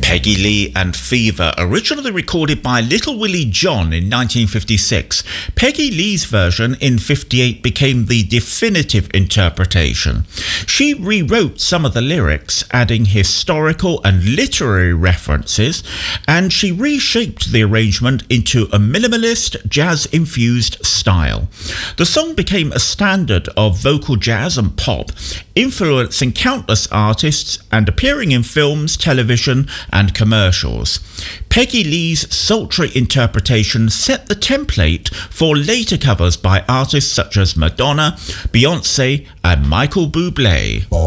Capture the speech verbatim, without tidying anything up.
Peggy Lee and Fever, originally recorded by Little Willie John in nineteen fifty-six. Peggy Lee's version in fifty-eight became the definitive interpretation. She rewrote some of the lyrics, adding historical and literary references, and she reshaped the arrangement into a minimalist, jazz-infused style. The song became a standard of vocal jazz and pop, influencing countless artists and appearing in films, television, and commercials. Peggy Lee's sultry interpretation set the template for later covers by artists such as Madonna, Beyonce, and Michael Bublé.